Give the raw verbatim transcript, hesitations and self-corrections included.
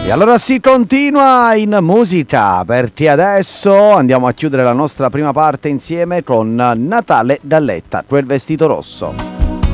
E allora si continua in musica, perché adesso andiamo a chiudere la nostra prima parte insieme con Natale Dalletta, quel vestito rosso.